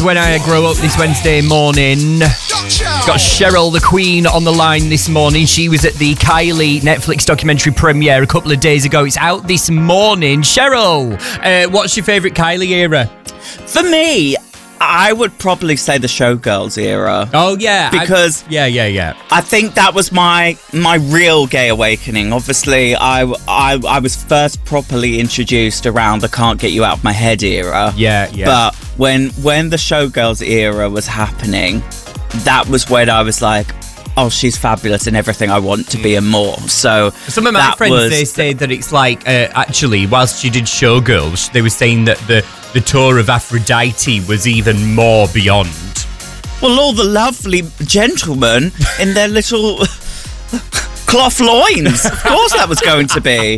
When I Grow Up this Wednesday morning. Got Cheryl the Queen on the line this morning. She was at the Kylie Netflix documentary premiere a couple of days ago. It's out this morning. Cheryl, what's your favourite Kylie era? For me, I would probably say the Showgirls era. Oh, yeah. Because I think that was my real gay awakening. Obviously, I was first properly introduced around the Can't Get You Out of My Head era. Yeah. But when the Showgirls era was happening, that was when I was like, oh, she's fabulous and everything I want to be and more. So some of my friends, they say that it's like, actually, whilst she did Showgirls, they were saying that the tour of Aphrodite was even more beyond. Well, all the lovely gentlemen in their little cloth loins. Of course that was going to be.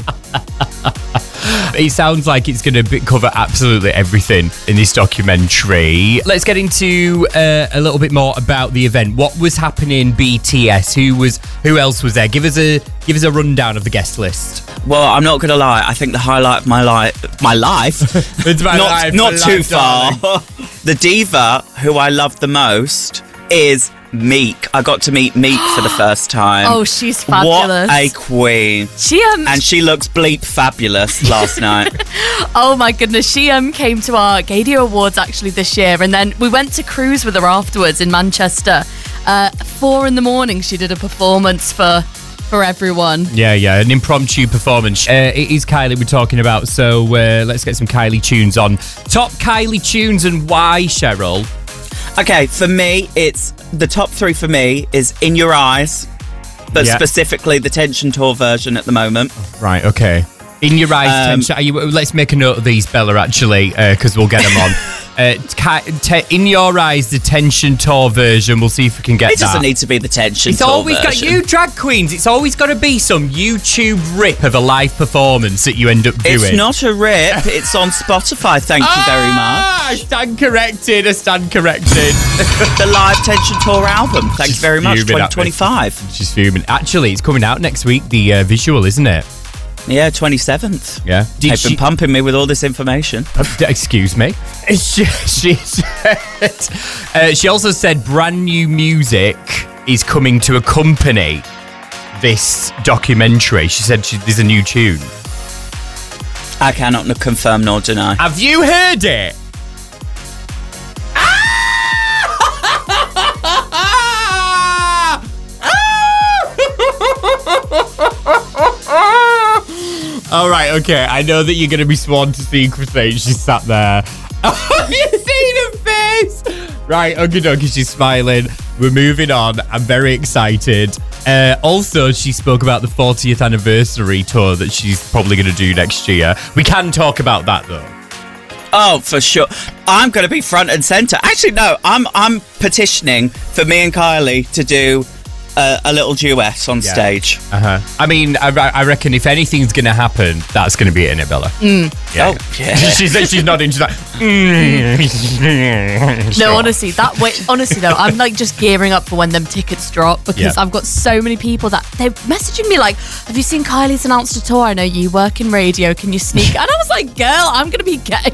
It sounds like it's going to cover absolutely everything in this documentary. Let's get into a little bit more about the event. What was happening? BTS. Who else was there? Give us a rundown of the guest list. Well, I'm not going to lie. I think the highlight of my life. It's my life. Not too far. The diva who I love the most is Meek. I got to meet Meek for the first time. Oh, she's fabulous. What a queen. And she looks bleep fabulous last night. Oh my goodness. She came to our Gadio Awards actually this year, and then we went to cruise with her afterwards in Manchester. 4 a.m. she did a performance for everyone. Yeah, an impromptu performance. It is Kylie we're talking about, so let's get some Kylie tunes on. Top Kylie tunes and why, Cheryl? Okay, for me, it's the top 3 for me is In Your Eyes, but specifically the Tension Tour version at the moment. Right, okay. In Your Eyes, Tension. Let's make a note of these, Bella, actually, because we'll get them on. In Your Eyes, the Tension Tour version. We'll see if we can get that. It doesn't need to be the Tension Tour version. It's always got you drag queens. It's always got to be some YouTube rip of a live performance that you end up doing. It's not a rip. It's on Spotify. Thank you very much. I stand corrected. The live Tension Tour album. Thank you very much. 2025. She's fuming. Actually, it's coming out next week. The visual, isn't it? Yeah, 27th. Yeah. They've been pumping me with all this information. Excuse me. She also said brand new music is coming to accompany this documentary. She said there's a new tune. I cannot confirm nor deny. Have you heard it? All right, okay. I know that you're going to be sworn to secrecy. She sat there. Oh, you see the face? Right, okie dokie, she's smiling. We're moving on. I'm very excited. Also, she spoke about the 40th anniversary tour that she's probably going to do next year. We can talk about that, though. Oh, for sure. I'm going to be front and centre. Actually, no, I'm petitioning for me and Kylie to do a little duet on stage. I mean, I reckon if anything's going to happen, that's going to be it, Annabella. Yeah. Oh, yeah. she's not into that. No, honestly, though, I'm like just gearing up for when them tickets drop, because I've got so many people that they're messaging me like, have you seen Kylie's announced a tour? I know you work in radio. Can you sneak? And I was like, girl, I'm going to be getting